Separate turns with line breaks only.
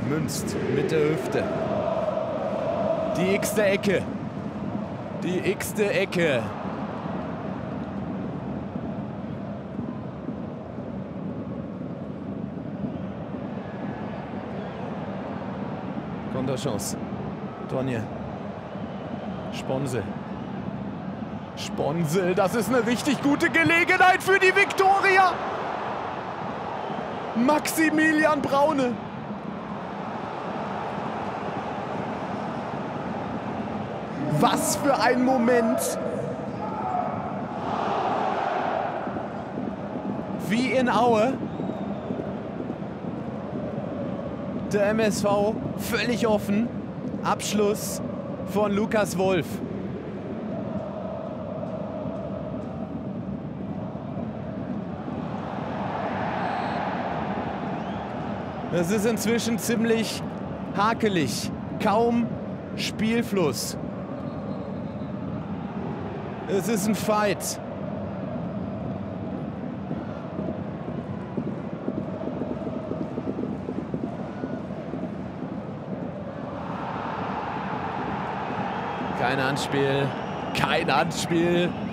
Münzt mit der Hüfte. Die x-te Ecke. Die x-te Ecke. Konterchance. Tonje. Sponsel. Sponsel, das ist eine richtig gute Gelegenheit für die Viktoria. Maximilian Braune. Was für ein Moment. Wie in Aue. Der MSV völlig offen. Abschluss von Lukas Wolf. Es ist inzwischen ziemlich hakelig. Kaum Spielfluss. Es ist ein Fight. Kein Handspiel. Kein Handspiel.